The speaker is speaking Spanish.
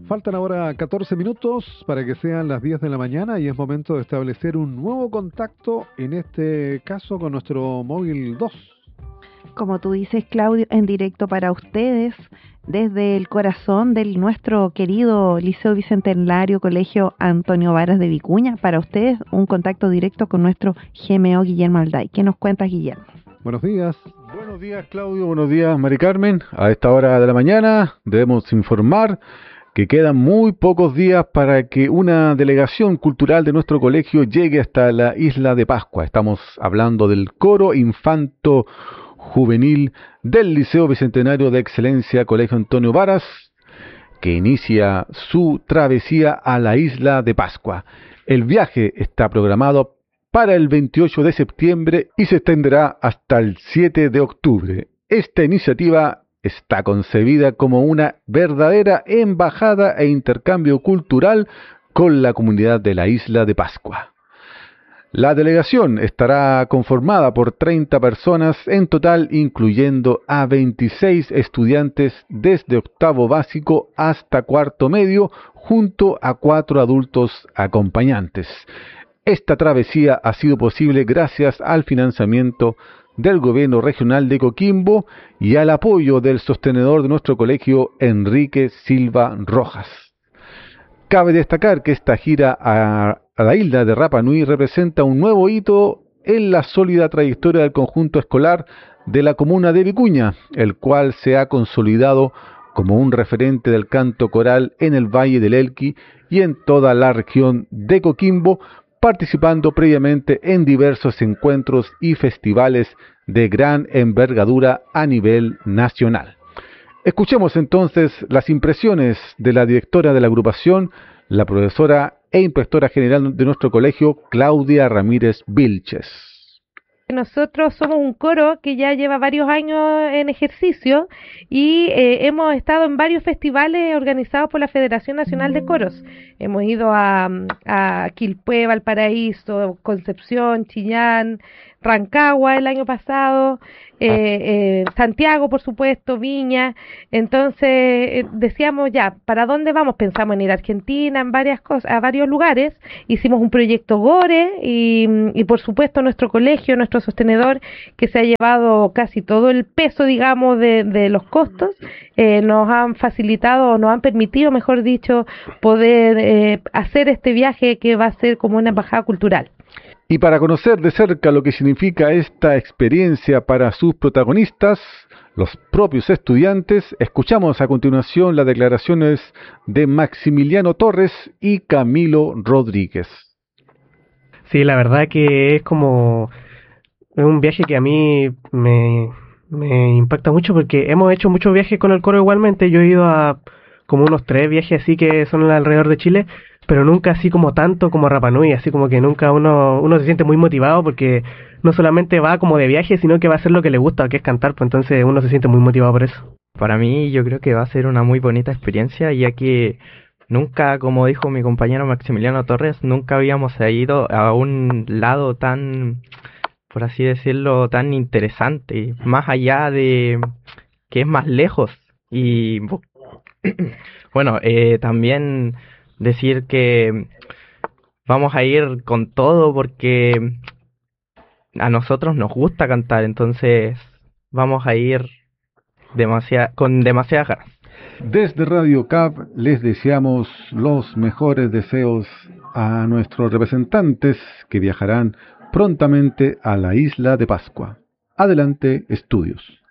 Faltan ahora 14 minutos para que sean las 10 de la mañana y es momento de establecer un nuevo contacto, en este caso con nuestro móvil 2. Como tú dices, Claudio, en directo para ustedes, desde el corazón de nuestro querido Liceo Bicentenario Colegio Antonio Varas de Vicuña, para ustedes un contacto directo con nuestro GMO Guillermo Alday. ¿Qué nos cuentas, Guillermo? Buenos días. Buenos días, Claudio. Buenos días, Mari Carmen. A esta hora de la mañana debemos informar que quedan muy pocos días para que una delegación cultural de nuestro colegio llegue hasta la isla de Pascua. Estamos hablando del coro infanto juvenil del Liceo Bicentenario de Excelencia Colegio Antonio Varas, que inicia su travesía a la isla de Pascua. El viaje está programado para el 28 de septiembre y se extenderá hasta el 7 de octubre. Esta iniciativa está concebida como una verdadera embajada e intercambio cultural con la comunidad de la isla de Pascua. La delegación estará conformada por 30 personas en total, incluyendo a 26 estudiantes desde octavo básico hasta cuarto medio, junto a 4 adultos acompañantes. Esta travesía ha sido posible gracias al financiamiento del gobierno regional de Coquimbo y al apoyo del sostenedor de nuestro colegio, Enrique Silva Rojas. Cabe destacar que esta gira a la isla de Rapa Nui representa un nuevo hito en la sólida trayectoria del conjunto escolar de la comuna de Vicuña, el cual se ha consolidado como un referente del canto coral en el Valle del Elqui y en toda la región de Coquimbo, participando previamente en diversos encuentros y festivales de gran envergadura a nivel nacional. Escuchemos entonces las impresiones de la directora de la agrupación, la profesora e inspectora general de nuestro colegio, Claudia Ramírez Vilches. Nosotros somos un coro que ya lleva varios años en ejercicio y hemos estado en varios festivales organizados por la Federación Nacional de Coros. Hemos ido a Quilpué, Valparaíso, Concepción, Chillán, Rancagua el año pasado, Santiago, por supuesto, Viña. Entonces decíamos ya, ¿para dónde vamos? Pensamos en ir a Argentina, en varias cosas, a varios lugares. Hicimos un proyecto GORE y por supuesto nuestro colegio, nuestro sostenedor, que se ha llevado casi todo el peso, digamos, de los costos, nos han facilitado, nos han permitido, mejor dicho, poder hacer este viaje que va a ser como una embajada cultural. Y para conocer de cerca lo que significa esta experiencia para sus protagonistas, los propios estudiantes, escuchamos a continuación las declaraciones de Maximiliano Torres y Camilo Rodríguez. Sí, la verdad que es como un viaje que a mí me impacta mucho porque hemos hecho muchos viajes con el coro igualmente. Yo he ido a como unos 3 viajes así que son alrededor de Chile, pero nunca así como tanto como Rapa Nui, así como que nunca uno se siente muy motivado porque no solamente va como de viaje, sino que va a hacer lo que le gusta, que es cantar, pues entonces uno se siente muy motivado por eso. Para mí yo creo que va a ser una muy bonita experiencia, ya que nunca, como dijo mi compañero Maximiliano Torres, nunca habíamos ido a un lado tan, por así decirlo, tan interesante, más allá de que es más lejos. Y bueno, también decir que vamos a ir con todo porque a nosotros nos gusta cantar, entonces vamos a ir con demasiadas ganas. Desde Radio CAP les deseamos los mejores deseos a nuestros representantes que viajarán prontamente a la isla de Pascua. Adelante, estudios.